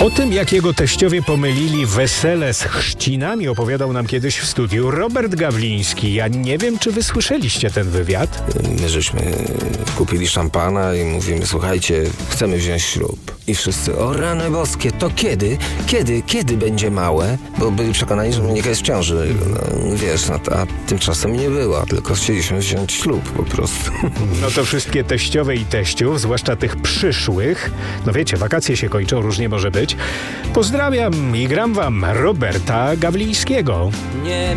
O tym, jak jego teściowie pomylili wesele z chrzcinami, opowiadał nam kiedyś w studiu Robert Gawliński. Ja nie wiem, czy wy słyszeliście ten wywiad? My żeśmy kupili szampana i mówimy, słuchajcie, chcemy wziąć ślub. I wszyscy, o rany boskie, to kiedy? Kiedy będzie małe? Bo byli przekonani, że Monika jest w ciąży. No, wiesz, a tymczasem nie była, tylko chcieliśmy wziąć ślub po prostu. No to wszystkie teściowe i teściów, zwłaszcza tych przyszłych, no wiecie, wakacje się kończą, różnie może być. Pozdrawiam i gram wam Roberta Gawlińskiego. Nie